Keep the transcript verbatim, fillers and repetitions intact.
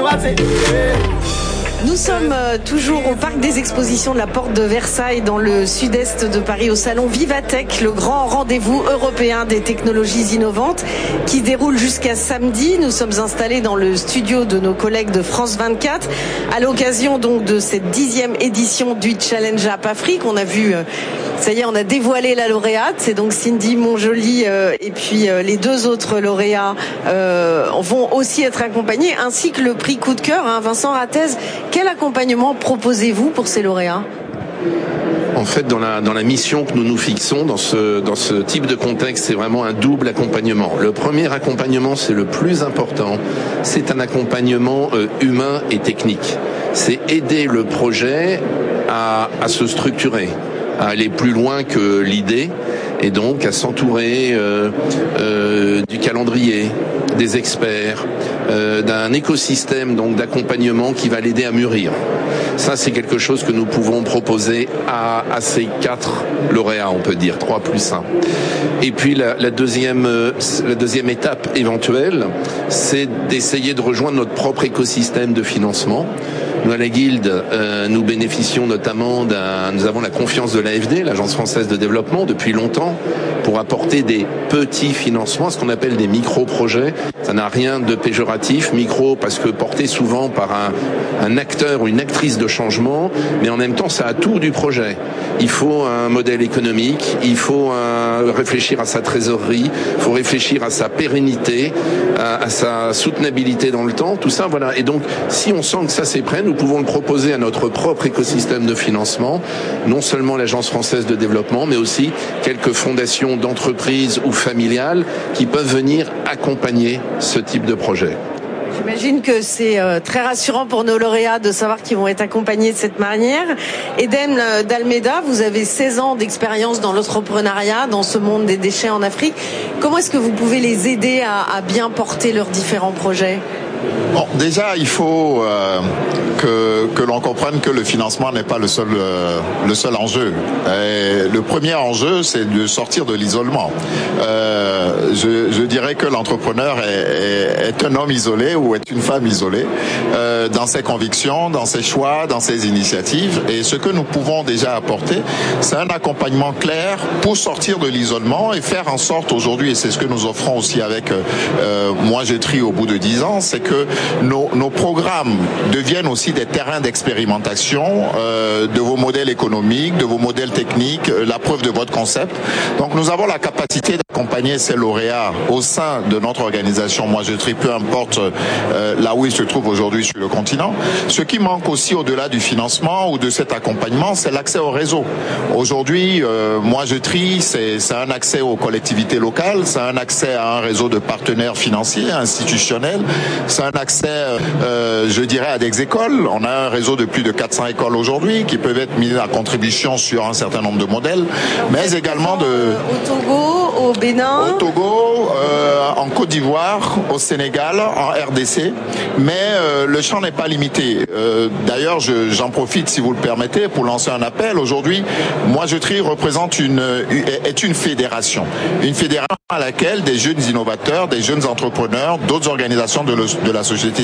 embrasser. Nous sommes euh, toujours au parc des expositions de la Porte de Versailles dans le sud-est de Paris au salon Vivatech, le grand rendez-vous européen des technologies innovantes qui déroule jusqu'à samedi. Nous sommes installés dans le studio de nos collègues de France vingt-quatre à l'occasion donc de cette dixième édition du Challenge App Afrique. On a vu, euh, ça y est, on a dévoilé la lauréate, c'est donc Cindy Montjoly euh, et puis euh, les deux autres lauréats euh, vont aussi être accompagnés ainsi que le prix coup de cœur, hein, Vincent Rattez. Quel accompagnement proposez-vous pour ces lauréats ? En fait, dans la, dans la mission que nous nous fixons, dans ce, dans ce type de contexte, c'est vraiment un double accompagnement. Le premier accompagnement, c'est le plus important, c'est un accompagnement euh, humain et technique. C'est aider le projet à, à se structurer, à aller plus loin que l'idée, et donc à s'entourer euh, euh, du calendrier, des experts, euh, d'un écosystème donc d'accompagnement qui va l'aider à mûrir. Ça, c'est quelque chose que nous pouvons proposer à, à ces quatre lauréats, on peut dire, trois plus un. Et puis la, la deuxième, euh, la deuxième étape éventuelle, c'est d'essayer de rejoindre notre propre écosystème de financement. Nous, à la Guilde, euh, nous bénéficions notamment d'un... Nous avons la confiance de l'A F D, l'Agence française de développement, depuis longtemps, pour apporter des petits financements, ce qu'on appelle des micro-projets. Ça n'a rien de péjoratif, micro, parce que porté souvent par un, un acteur ou une actrice de changement, mais en même temps, ça a tout du projet. Il faut un modèle économique, il faut un, réfléchir à sa trésorerie, il faut réfléchir à sa pérennité, à, à sa soutenabilité dans le temps, tout ça, voilà. Et donc, si on sent que ça c'est prêt, nous pouvons le proposer à notre propre écosystème de financement, non seulement l'Agence française de développement, mais aussi quelques fondations d'entreprises ou familiales qui peuvent venir accompagner ce type de projet. J'imagine que c'est euh, très rassurant pour nos lauréats de savoir qu'ils vont être accompagnés de cette manière. Edem d'Almeida, vous avez seize ans d'expérience dans l'entrepreneuriat, dans ce monde des déchets en Afrique. Comment est-ce que vous pouvez les aider à, à bien porter leurs différents projets ? Bon, déjà, il faut euh, que, que l'on comprenne que le financement n'est pas le seul, euh, le seul enjeu. Et le premier enjeu, c'est de sortir de l'isolement. Euh, je, je dirais que l'entrepreneur est, est, est un homme isolé ou est une femme isolée euh, dans ses convictions, dans ses choix, dans ses initiatives. Et ce que nous pouvons déjà apporter, c'est un accompagnement clair pour sortir de l'isolement et faire en sorte aujourd'hui, et c'est ce que nous offrons aussi avec euh, Moi je trie au bout de dix ans, c'est que nos, nos programmes deviennent aussi des terrains d'expérimentation euh, de vos modèles économiques, de vos modèles techniques, euh, la preuve de votre concept. Donc nous avons la capacité d'accompagner ces lauréats au sein de notre organisation Moi je trie, peu importe euh, là où ils se trouvent aujourd'hui sur le continent. Ce qui manque aussi au-delà du financement ou de cet accompagnement, c'est l'accès au réseau. Aujourd'hui, euh, Moi je trie, c'est, c'est un accès aux collectivités locales, c'est un accès à un réseau de partenaires financiers, institutionnels, c'est un accès, euh, je dirais, à des écoles. On a un réseau de plus de quatre cents écoles aujourd'hui qui peuvent être mises à contribution sur un certain nombre de modèles, mais également de... Au Togo, au Bénin, Au Togo, euh, en Côte d'Ivoire, au Sénégal, en R D C, mais euh, le champ n'est pas limité. Euh, d'ailleurs, je, j'en profite, si vous le permettez, pour lancer un appel. Aujourd'hui, Moi je trie représente une, est une fédération. Une fédération à laquelle des jeunes innovateurs, des jeunes entrepreneurs, d'autres organisations de, le, de la société